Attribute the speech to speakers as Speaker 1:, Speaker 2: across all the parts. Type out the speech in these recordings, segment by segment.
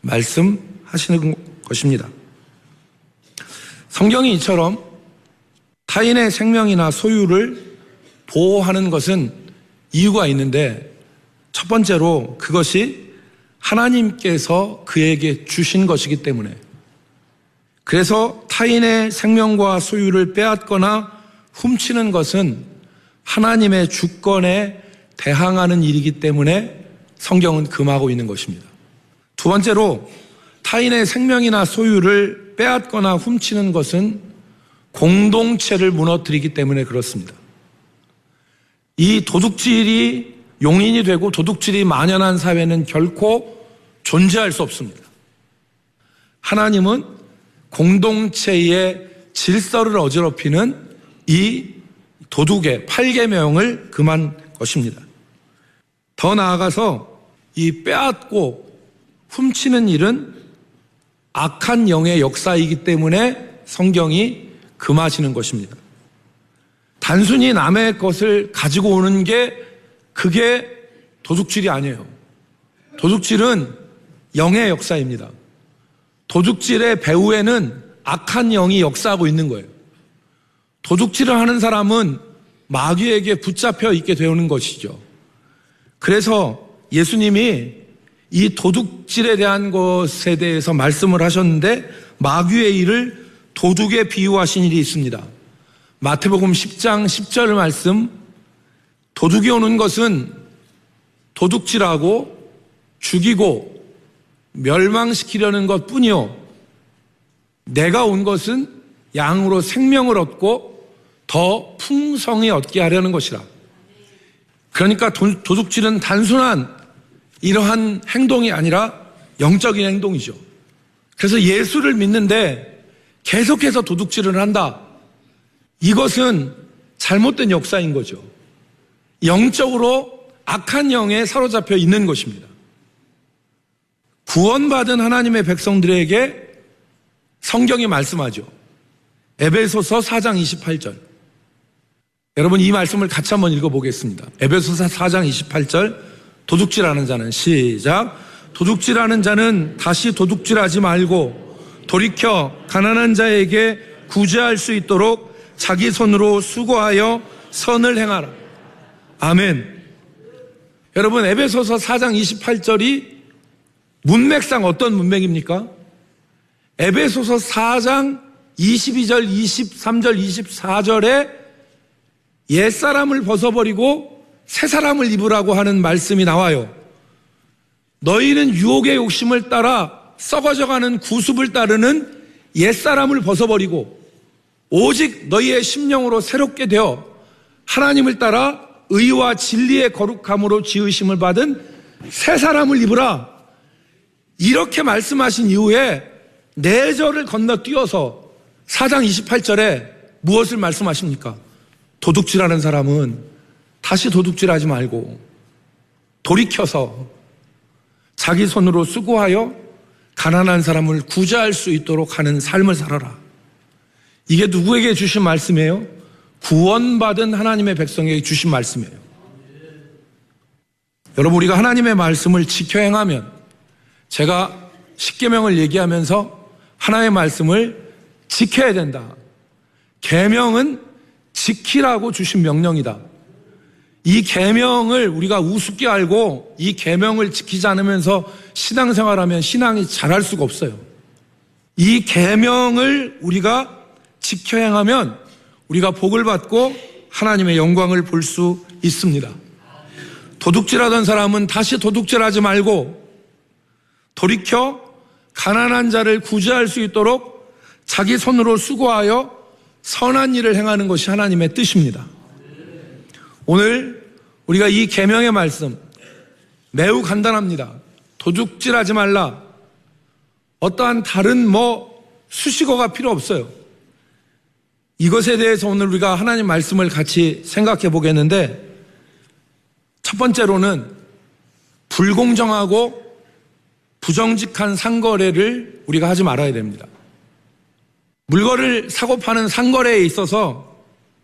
Speaker 1: 말씀하시는 것입니다. 성경이 이처럼 타인의 생명이나 소유를 보호하는 것은 이유가 있는데, 첫 번째로 그것이 하나님께서 그에게 주신 것이기 때문에, 그래서 타인의 생명과 소유를 빼앗거나 훔치는 것은 하나님의 주권에 대항하는 일이기 때문에 성경은 금하고 있는 것입니다. 두 번째로 타인의 생명이나 소유를 빼앗거나 훔치는 것은 공동체를 무너뜨리기 때문에 그렇습니다. 이 도둑질이 용인이 되고 도둑질이 만연한 사회는 결코 존재할 수 없습니다. 하나님은 공동체의 질서를 어지럽히는 이 도둑의 8계명을 금한 것입니다. 더 나아가서 이 빼앗고 훔치는 일은 악한 영의 역사이기 때문에 성경이 금하시는 것입니다. 단순히 남의 것을 가지고 오는 게 그게 도둑질이 아니에요. 도둑질은 영의 역사입니다. 도둑질의 배후에는 악한 영이 역사하고 있는 거예요. 도둑질을 하는 사람은 마귀에게 붙잡혀 있게 되는 것이죠. 그래서 예수님이 이 도둑질에 대한 것에 대해서 말씀을 하셨는데, 마귀의 일을 도둑에 비유하신 일이 있습니다. 마태복음 10장 10절 말씀, 도둑이 오는 것은 도둑질하고 죽이고 멸망시키려는 것뿐이요, 내가 온 것은 양으로 생명을 얻고 더 풍성히 얻게 하려는 것이라. 그러니까 도둑질은 단순한 이러한 행동이 아니라 영적인 행동이죠. 그래서 예수를 믿는데 계속해서 도둑질을 한다, 이것은 잘못된 역사인 거죠. 영적으로 악한 영에 사로잡혀 있는 것입니다. 구원받은 하나님의 백성들에게 성경이 말씀하죠. 에베소서 4장 28절. 여러분, 이 말씀을 같이 한번 읽어보겠습니다. 에베소서 4장 28절. 도둑질하는 자는, 시작. 도둑질하는 자는 다시 도둑질하지 말고 돌이켜 가난한 자에게 구제할 수 있도록 자기 손으로 수고하여 선을 행하라. 아멘. 여러분, 에베소서 4장 28절이 문맥상 어떤 문맥입니까? 에베소서 4장 22절, 23절, 24절에 옛사람을 벗어버리고 새사람을 입으라고 하는 말씀이 나와요. 너희는 유혹의 욕심을 따라 썩어져가는 구습을 따르는 옛사람을 벗어버리고 오직 너희의 심령으로 새롭게 되어 하나님을 따라 의와 진리의 거룩함으로 지으심을 받은 새사람을 입으라. 이렇게 말씀하신 이후에 4절을 건너뛰어서 4장 28절에 무엇을 말씀하십니까? 도둑질하는 사람은 다시 도둑질하지 말고 돌이켜서 자기 손으로 수고하여 가난한 사람을 구제할 수 있도록 하는 삶을 살아라. 이게 누구에게 주신 말씀이에요? 구원받은 하나님의 백성에게 주신 말씀이에요. 여러분, 우리가 하나님의 말씀을 지켜 행하면, 제가 십계명을 얘기하면서 하나님의 말씀을 지켜야 된다. 계명은 지키라고 주신 명령이다. 이 계명을 우리가 우습게 알고 이 계명을 지키지 않으면서 신앙생활하면 신앙이 자랄 수가 없어요. 이 계명을 우리가 지켜 행하면 우리가 복을 받고 하나님의 영광을 볼 수 있습니다. 도둑질하던 사람은 다시 도둑질하지 말고 돌이켜 가난한 자를 구제할 수 있도록 자기 손으로 수고하여 선한 일을 행하는 것이 하나님의 뜻입니다. 오늘 우리가 이 계명의 말씀 매우 간단합니다. 도둑질하지 말라. 어떠한 다른 수식어가 필요 없어요. 이것에 대해서 오늘 우리가 하나님 말씀을 같이 생각해 보겠는데, 첫 번째로는 불공정하고 부정직한 상거래를 우리가 하지 말아야 됩니다. 물건을 사고 파는 상거래에 있어서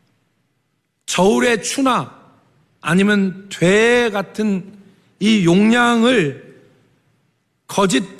Speaker 1: 저울의 추나 아니면 돼 같은 이 용량을 거짓